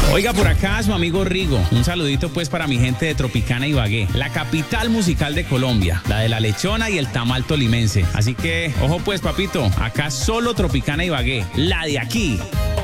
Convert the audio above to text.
Oiga, por acá su amigo Rigo. Un saludito pues para mi gente de Tropicana Ibagué, la capital musical de Colombia, la de la lechona y el tamal tolimense. Así que, ojo pues, papito, acá solo Tropicana Ibagué, la de aquí.